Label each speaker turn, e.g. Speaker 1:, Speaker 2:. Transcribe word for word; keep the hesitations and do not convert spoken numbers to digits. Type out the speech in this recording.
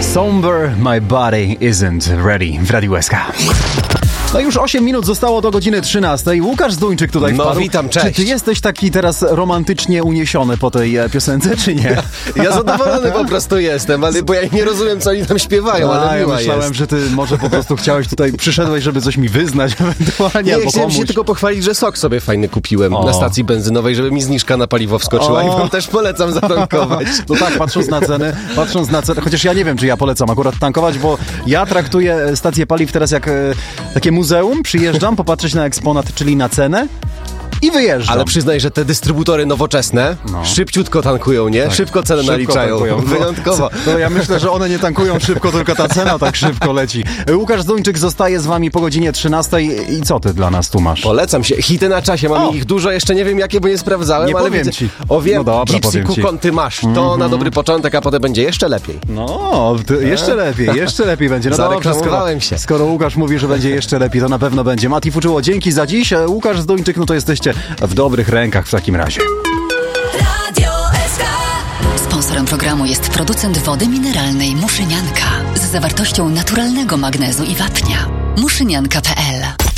Speaker 1: Somber, my body isn't ready w Radiu S K. No już osiem minut zostało do godziny trzynastej. Łukasz Zduńczyk tutaj
Speaker 2: no,
Speaker 1: wpadł.
Speaker 2: No witam, cześć.
Speaker 1: Czy ty jesteś taki teraz romantycznie uniesiony po tej piosence, czy nie?
Speaker 2: Ja, ja zadowolony po prostu jestem, ale bo ja nie rozumiem, co oni tam śpiewają, ale
Speaker 1: A, ja
Speaker 2: miła
Speaker 1: myślałem,
Speaker 2: jest.
Speaker 1: że ty może po prostu chciałeś tutaj, przyszedłeś, żeby coś mi wyznać ewentualnie,
Speaker 2: Nie,
Speaker 1: albo
Speaker 2: chciałem
Speaker 1: komuś.
Speaker 2: się tylko pochwalić, że sok sobie fajny kupiłem
Speaker 1: O.
Speaker 2: na stacji benzynowej, żeby mi zniżka na paliwo wskoczyła
Speaker 1: O.
Speaker 2: i wam też polecam zatankować.
Speaker 1: No tak, patrząc na ceny, patrząc na ceny, chociaż ja nie wiem, czy ja polecam akurat tankować, bo ja traktuję stację paliw teraz jak e, takie muzeum, przyjeżdżam, popatrzeć na eksponat, czyli na cenę i wyjeżdżam.
Speaker 2: Ale przyznaj, że te dystrybutory nowoczesne
Speaker 1: No.
Speaker 2: szybciutko tankują, nie?
Speaker 1: Tak.
Speaker 2: Szybko cenę
Speaker 1: Szybko
Speaker 2: naliczają.
Speaker 1: tankują.
Speaker 2: Wyjątkowo.
Speaker 1: No, ja myślę, że one nie tankują szybko, tylko ta cena tak szybko leci. Łukasz Zduńczyk zostaje z wami po godzinie trzynastej. I co ty dla nas tu masz?
Speaker 2: Polecam się. Hity na czasie. Mam
Speaker 1: O.
Speaker 2: ich dużo, jeszcze nie wiem jakie, bo nie sprawdzałem,
Speaker 1: Nie
Speaker 2: ale
Speaker 1: powiem
Speaker 2: widzę.
Speaker 1: ci.
Speaker 2: O wiem,
Speaker 1: No dobra,
Speaker 2: Gypsy
Speaker 1: powiem ci.
Speaker 2: Kukon ty masz. To na dobry początek, a potem będzie jeszcze lepiej.
Speaker 1: No, to jeszcze lepiej, jeszcze lepiej będzie. No dobrze, skoro,
Speaker 2: Zareklamowałem się.
Speaker 1: skoro Łukasz mówi, że będzie jeszcze lepiej, to na pewno będzie. Mati Fuczyło, dzięki za dziś. Łukasz Zduńczyk, no to jesteście w dobrych rękach w takim razie.
Speaker 3: Radio S K. Sponsorem programu jest producent wody mineralnej Muszynianka z zawartością naturalnego magnezu i wapnia. muszynianka kropka p l